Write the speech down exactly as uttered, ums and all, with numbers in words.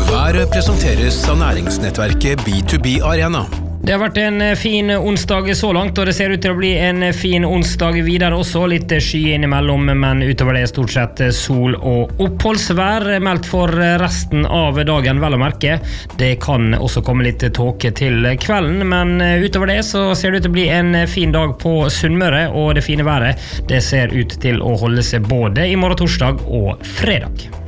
Været presenteres av næringsnettverket B to B Arena. Det har vært en fin onsdag så langt, og det ser ut til å bli en fin onsdag videre også. Litt sky innimellom, men utover det stort sett sol og oppholdsvær meldt for resten av dagen, vel å merke. Det kan også komme litt tåke til kvelden, men utover det så ser det ut til å bli en fin dag på Sunnmøre, og det fine været det ser ut til å holde seg både i morgen torsdag og fredag.